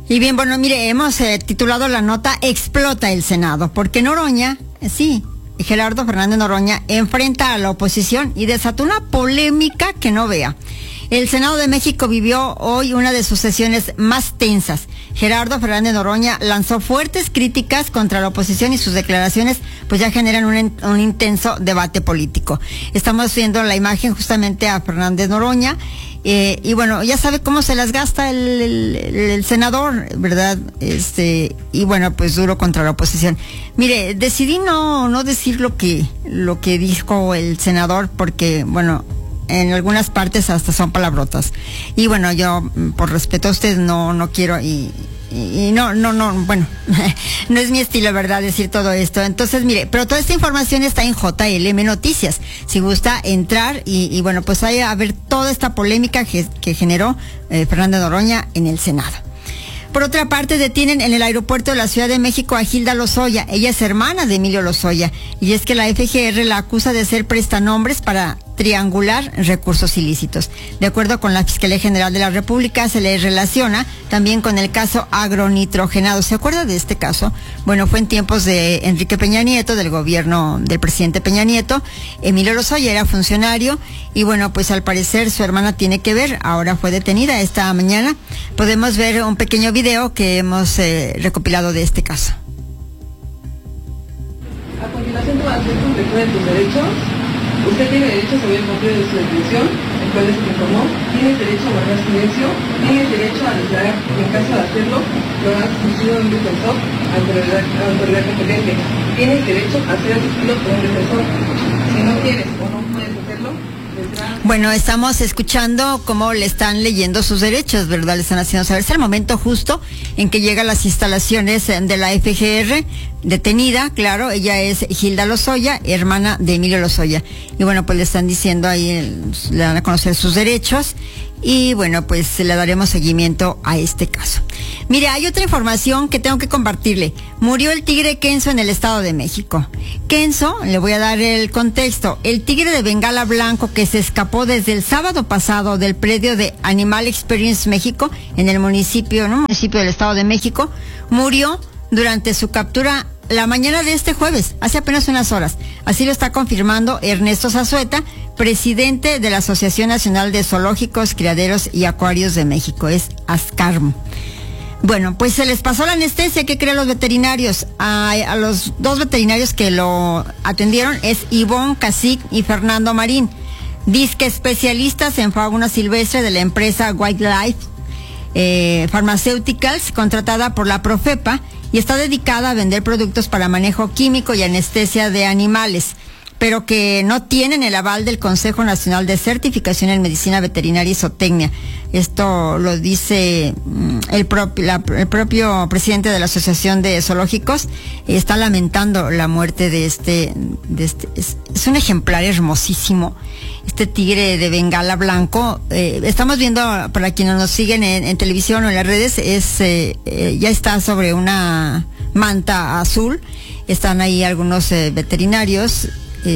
Y bien, bueno, mire, hemos titulado la nota Explota el Senado, porque Noroña, sí, Gerardo Fernández Noroña enfrenta a la oposición y desató una polémica que no vea. El Senado de México vivió hoy una de sus sesiones más tensas. Gerardo Fernández Noroña lanzó fuertes críticas contra la oposición y sus declaraciones pues ya generan un intenso debate político. Estamos viendo la imagen justamente a Fernández Noroña y bueno, ya sabe cómo se las gasta el senador, ¿verdad? Y bueno, pues duro contra la oposición. Mire, decidí no decir lo que dijo el senador porque, bueno, en algunas partes hasta son palabrotas. Y bueno, yo por respeto a usted no quiero y no, bueno, no es mi estilo, ¿verdad?, decir todo esto. Entonces, mire, pero toda esta información está en JLM Noticias. Si gusta entrar y bueno, pues hay a ver toda esta polémica que generó Fernández Noroña en el Senado. Por otra parte, detienen en el aeropuerto de la Ciudad de México a Hilda Lozoya. Ella es hermana de Emilio Lozoya. Y es que la FGR la acusa de ser prestanombres para triangular recursos ilícitos. De acuerdo con la Fiscalía General de la República, se le relaciona también con el caso agronitrogenado. ¿Se acuerda de este caso? Bueno, fue en tiempos de Enrique Peña Nieto, del gobierno del presidente Peña Nieto. Emilio Lozoya era funcionario y bueno, pues al parecer su hermana tiene que ver. Ahora fue detenida esta mañana. Podemos ver un pequeño video que hemos recopilado de este caso. A continuación, va a hacer un recuento de tus derechos. Usted tiene derecho a saber el motivo de su detención, el cual se informó. Tiene derecho a guardar silencio. Tiene derecho a declarar, y en caso de hacerlo, lo ha asistido un defensor ante la autoridad competente. Tienes derecho a ser asistido por un defensor. Si no quieres o no puedes hacerlo, bueno, estamos escuchando cómo le están leyendo sus derechos, ¿verdad? Le están haciendo saber. Es el momento justo en que llega a las instalaciones de la FGR, detenida, claro, ella es Hilda Lozoya, hermana de Emilio Lozoya. Y bueno, pues le están diciendo ahí, le dan a conocer sus derechos y bueno, pues le daremos seguimiento a este caso. Mire, hay otra información que tengo que compartirle. Murió el tigre Kenzo en el Estado de México. Kenzo, le voy a dar el contexto, el tigre de Bengala blanco que se escapó desde el sábado pasado del predio de Animal Experience México, en el municipio del Estado de México, murió durante su captura la mañana de este jueves, hace apenas unas horas. Así lo está confirmando Ernesto Zazueta, presidente de la Asociación Nacional de Zoológicos, Criaderos y Acuarios de México, es ASCARM. Bueno, pues se les pasó la anestesia. ¿Qué creen los veterinarios? A los dos veterinarios que lo atendieron es Ivonne Cacic y Fernando Marín, disque especialistas en fauna silvestre de la empresa Wildlife Pharmaceuticals, contratada por la Profepa, y está dedicada a vender productos para manejo químico y anestesia de animales, pero que no tienen el aval del Consejo Nacional de Certificación en Medicina Veterinaria y Zootecnia. Esto lo dice el propio presidente de la Asociación de Zoológicos. Está lamentando la muerte de este es un ejemplar hermosísimo, este tigre de Bengala blanco. Estamos viendo, para quienes nos siguen en televisión o en las redes, ya está sobre una manta azul. Están ahí algunos veterinarios.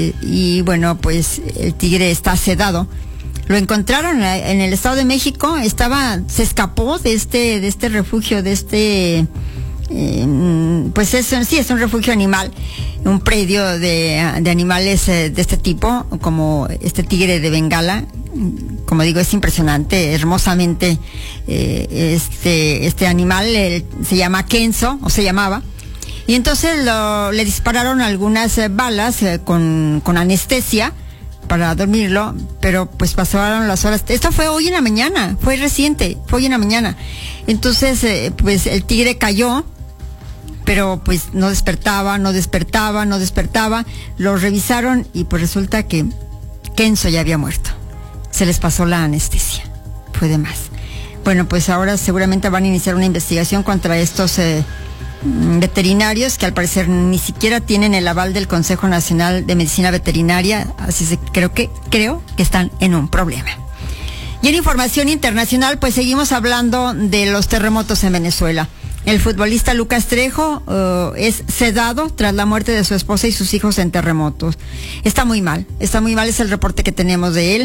Y bueno, pues el tigre está sedado. Lo encontraron en el Estado de México. Se escapó de este refugio, pues es un refugio animal, un predio de animales de este tipo, como este tigre de Bengala. Como digo, es impresionante, hermosamente. Este animal se llama Kenzo, o se llamaba. Y entonces le dispararon algunas balas con anestesia para dormirlo, pero pues pasaron las horas. Esto fue hoy en la mañana, fue reciente, fue hoy en la mañana. Entonces, pues el tigre cayó, pero pues no despertaba. Lo revisaron y pues resulta que Kenzo ya había muerto. Se les pasó la anestesia, fue de más. Bueno, pues ahora seguramente van a iniciar una investigación contra estos veterinarios que al parecer ni siquiera tienen el aval del Consejo Nacional de Medicina Veterinaria, así que creo que están en un problema. Y en información internacional, pues seguimos hablando de los terremotos en Venezuela. El futbolista Lucas Trejo es sedado tras la muerte de su esposa y sus hijos en terremotos. Está muy mal, es el reporte que tenemos de él.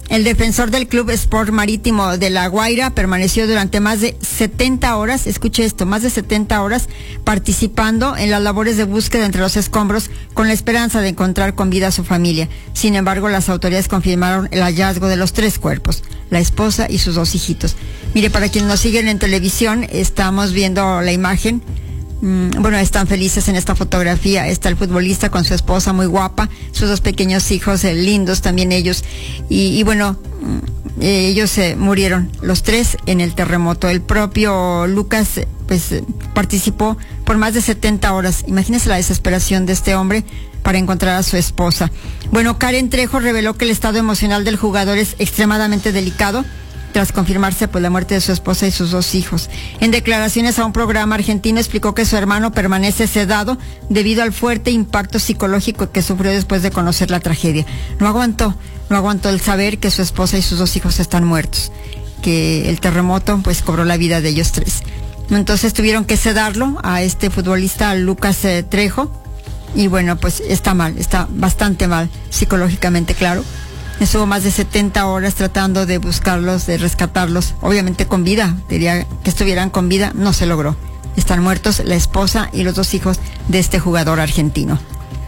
El defensor del Club Sport Marítimo de La Guaira permaneció durante más de 70 horas, escuche esto, más de 70 horas participando en las labores de búsqueda entre los escombros con la esperanza de encontrar con vida a su familia. Sin embargo, las autoridades confirmaron el hallazgo de los 3 cuerpos, la esposa y sus 2 hijitos. Mire, para quienes nos siguen en televisión, estamos viendo la imagen. Bueno, están felices en esta fotografía. Está el futbolista con su esposa muy guapa, sus 2 pequeños hijos, lindos también ellos. Y bueno, ellos murieron los 3 en el terremoto. El propio Lucas participó por más de 70 horas. Imagínense la desesperación de este hombre para encontrar a su esposa. Bueno, Karen Trejo reveló que el estado emocional del jugador es extremadamente delicado tras confirmarse la muerte de su esposa y sus 2 hijos. En declaraciones a un programa argentino explicó que su hermano permanece sedado debido al fuerte impacto psicológico que sufrió después de conocer la tragedia. No aguantó el saber que su esposa y sus 2 hijos están muertos, que el terremoto cobró la vida de ellos 3. Entonces tuvieron que sedarlo a este futbolista, Lucas Trejo, y bueno, está mal, está bastante mal psicológicamente, claro. Estuvo más de 70 horas tratando de buscarlos, de rescatarlos, obviamente con vida, diría que estuvieran con vida, no se logró. Están muertos la esposa y los 2 hijos de este jugador argentino.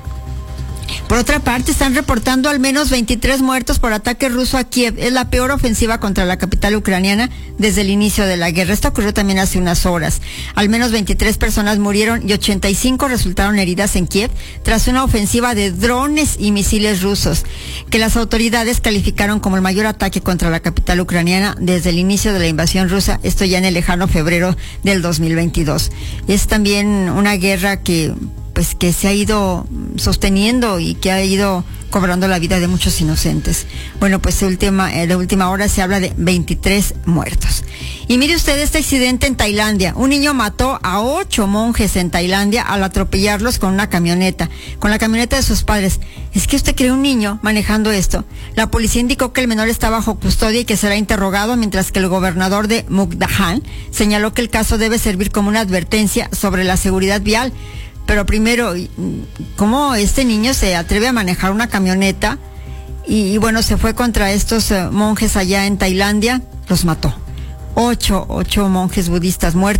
Por otra parte, están reportando al menos 23 muertos por ataque ruso a Kiev. Es la peor ofensiva contra la capital ucraniana desde el inicio de la guerra. Esto ocurrió también hace unas horas. Al menos 23 personas murieron y 85 resultaron heridas en Kiev tras una ofensiva de drones y misiles rusos, que las autoridades calificaron como el mayor ataque contra la capital ucraniana desde el inicio de la invasión rusa, esto ya en el lejano febrero del 2022. Es también una guerra que se ha ido sosteniendo y que ha ido cobrando la vida de muchos inocentes. Bueno, de última hora se habla de 23 muertos. Y mire usted este accidente en Tailandia. Un niño mató a 8 monjes en Tailandia al atropellarlos con la camioneta de sus padres. ¿Es que usted cree un niño manejando esto? La policía indicó que el menor está bajo custodia y que será interrogado, mientras que el gobernador de Mukdahan señaló que el caso debe servir como una advertencia sobre la seguridad vial. Pero primero, ¿cómo este niño se atreve a manejar una camioneta? Y bueno, se fue contra estos monjes allá en Tailandia, los mató. 8 monjes budistas muertos.